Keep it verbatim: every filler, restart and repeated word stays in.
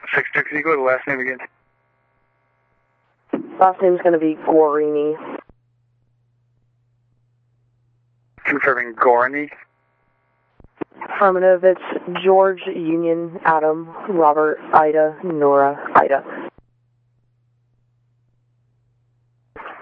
six two, can you go to the last name again? Last name's going to be Gorini. Confirming Gorini. Affirmative, it's George, Union, Adam, Robert, Ida, Nora, Ida.